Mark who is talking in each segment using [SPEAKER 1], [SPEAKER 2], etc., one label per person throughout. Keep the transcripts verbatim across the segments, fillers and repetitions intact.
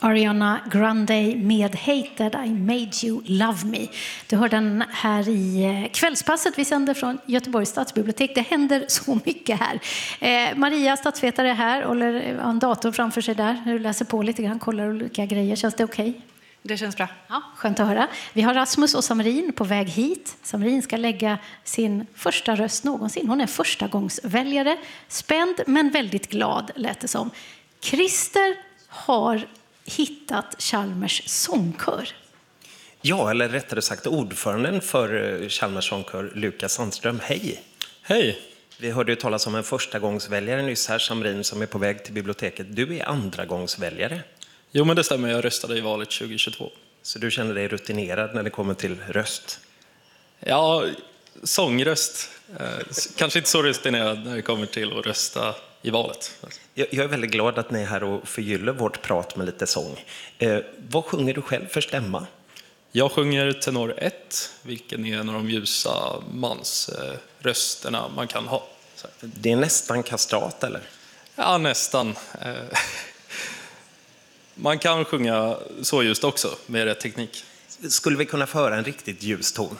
[SPEAKER 1] Ariana Grande med Hate That I Made You Love Me. Du hör den här i kvällspasset. Vi sänder från Göteborgs stadsbibliotek. Det händer så mycket här. Eh, Maria, statsvetare, är här. Håller en dator framför sig där. Du läser på lite grann, kollar olika grejer. Känns det okej? Okay?
[SPEAKER 2] Det känns bra.
[SPEAKER 1] Ja, skönt att höra. Vi har Rasmus och Samarin på väg hit. Samarin ska lägga sin första röst någonsin. Hon är första gångs väljare. Spänd men väldigt glad, lät det som. Christer har hittat Chalmers sångkör.
[SPEAKER 3] Ja, eller rättare sagt ordföranden för Chalmers sångkör, Lukas Sandström. Hej!
[SPEAKER 4] Hej!
[SPEAKER 3] Vi hörde ju talas om en första gångsväljare nyss här, Samarin, som är på väg till biblioteket. Du är andra gångsväljare.
[SPEAKER 4] Jo, men det stämmer. Jag röstade i valet tjugohundratjugotvå.
[SPEAKER 3] Så du känner dig rutinerad när det kommer till röst?
[SPEAKER 4] Ja, sångröst. Eh, kanske inte så rutinerad när det kommer till att rösta i valet.
[SPEAKER 3] Jag, jag är väldigt glad att ni är här och förgyller vårt prat med lite sång. Eh, vad sjunger du själv för stämma?
[SPEAKER 4] Jag sjunger tenor ett, vilken är en av de ljusa mansrösterna eh, man kan ha. Så.
[SPEAKER 3] Det är nästan kastrat, eller?
[SPEAKER 4] Ja, nästan. Eh, man kan sjunga så just också, med rätt teknik.
[SPEAKER 3] Skulle vi kunna föra en riktigt ljus ton?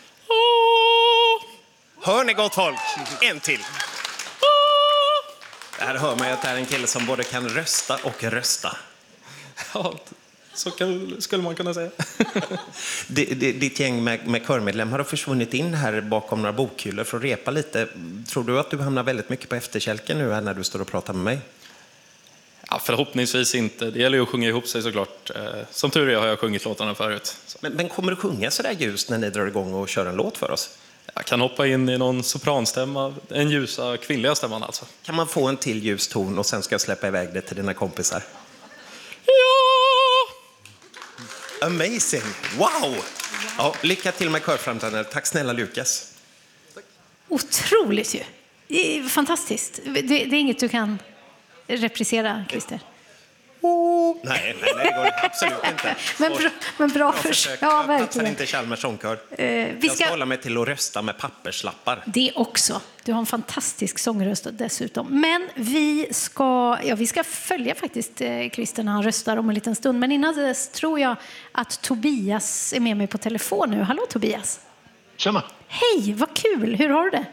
[SPEAKER 3] Hör ni, gott folk? En till. Här hör man att det är en kille som både kan rösta och rösta.
[SPEAKER 4] Ja, så kan, skulle man kunna säga.
[SPEAKER 3] Ditt gäng med, med körmedlemmar har försvunnit in här bakom några bokhyllor för att repa lite. Tror du att du hamnar väldigt mycket på efterkälken nu här när du står och pratar med mig?
[SPEAKER 4] Ja, förhoppningsvis inte. Det gäller ju att sjunga ihop sig såklart. Som tur är har jag sjungit låtarna förut.
[SPEAKER 3] Men, men kommer du sjunga så där ljust när ni drar igång och kör en låt för oss?
[SPEAKER 4] Jag kan hoppa in i någon sopranstämma, en ljusa kvinnliga stämman alltså.
[SPEAKER 3] Kan man få en till ljus ton och sen ska jag släppa iväg det till dina kompisar?
[SPEAKER 4] Ja!
[SPEAKER 3] Amazing! Wow! Ja, lycka till med körframträdandet. Tack snälla Lukas.
[SPEAKER 1] Otroligt ju. Det är fantastiskt. Det, det är inget du kan reprisera, Christer.
[SPEAKER 3] Oh. Nej, nej, nej, det går absolut inte.
[SPEAKER 1] Men bra, men bra, bra försök. Ja, verkligen.
[SPEAKER 3] Jag passar inte Chalmers sångkör.
[SPEAKER 1] Uh, vi
[SPEAKER 3] jag ska,
[SPEAKER 1] ska
[SPEAKER 3] hålla mig till att rösta med papperslappar.
[SPEAKER 1] Det också. Du har en fantastisk sångröst dessutom. Men vi ska, ja, vi ska följa faktiskt eh, Christer när han röstar om en liten stund. Men innan dess tror jag att Tobias är med mig på telefon nu. Hallå Tobias.
[SPEAKER 5] Tjena.
[SPEAKER 1] Hej, vad kul. Hur har du det?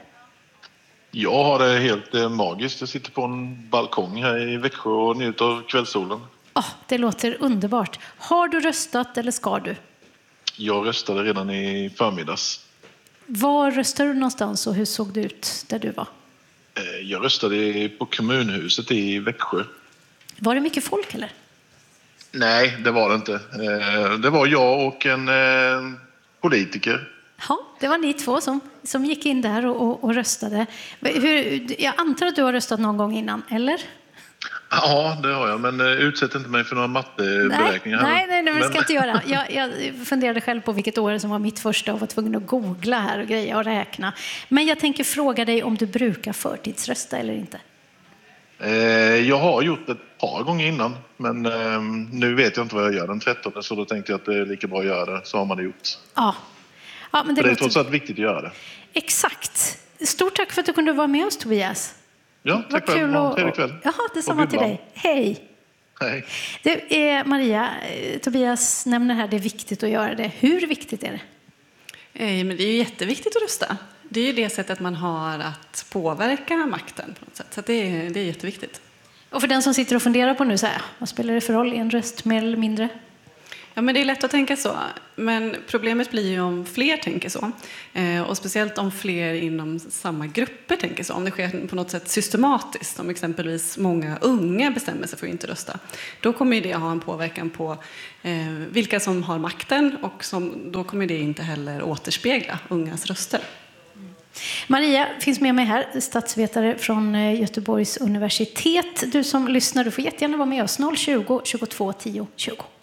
[SPEAKER 5] Jag har det helt eh, magiskt. Jag sitter på en balkong här i Växjö och njuter av kvällssolen.
[SPEAKER 1] Oh, det låter underbart. Har du röstat eller ska du?
[SPEAKER 5] Jag röstade redan i förmiddags.
[SPEAKER 1] Var röstade du någonstans och hur såg det ut där du var?
[SPEAKER 5] Eh, jag röstade på kommunhuset i Växjö.
[SPEAKER 1] Var det mycket folk eller?
[SPEAKER 5] Nej, det var det inte. Eh, det var jag och en eh, politiker.
[SPEAKER 1] Ja, det var ni två som, som gick in där och, och, och röstade. Hur, jag antar att du har röstat någon gång innan, eller?
[SPEAKER 5] Ja, det har jag, men utsätt inte mig för några matteberäkningar.
[SPEAKER 1] Nej, nej, nej, det ska jag inte göra. Jag, jag funderade själv på vilket år som var mitt första och var tvungen att googla här och greja och räkna. Men jag tänker fråga dig om du brukar förtidsrösta eller inte.
[SPEAKER 5] Eh, jag har gjort det ett par gånger innan, men eh, nu vet jag inte vad jag gör den trettonde, så då tänkte jag att det är lika bra att göra det, så har man det gjort.
[SPEAKER 1] Ja. Ja, men det,
[SPEAKER 5] det är
[SPEAKER 1] låter...
[SPEAKER 5] trots allt viktigt att göra det.
[SPEAKER 1] Exakt. Stort tack för att du kunde vara med oss, Tobias.
[SPEAKER 5] Ja, tack själv. Ha en trevlig kväll.
[SPEAKER 1] Jaha, detsamma till dig. Hej.
[SPEAKER 5] Hej.
[SPEAKER 1] Det är Maria, Tobias nämner här, det är viktigt att göra det. Hur viktigt är det?
[SPEAKER 2] Eh, men det är ju jätteviktigt att rösta. Det är ju det sättet man har att påverka makten på något sätt. Så det är, det är jätteviktigt.
[SPEAKER 1] Och för den som sitter och funderar på nu, så här, vad spelar det för roll i en röst, mer eller mindre?
[SPEAKER 2] Ja, men det är lätt att tänka så. Men problemet blir ju om fler tänker så. Eh, och speciellt om fler inom samma grupper tänker så. Om det sker på något sätt systematiskt. Om exempelvis många unga bestämmer sig för att inte rösta. Då kommer det ha en påverkan på eh, vilka som har makten. Och som, då kommer det inte heller återspegla ungas röster.
[SPEAKER 1] Maria finns med mig här, statsvetare från Göteborgs universitet. Du som lyssnar, du får jättegärna vara med oss. noll tjugo, tjugotvå, tio, tjugo.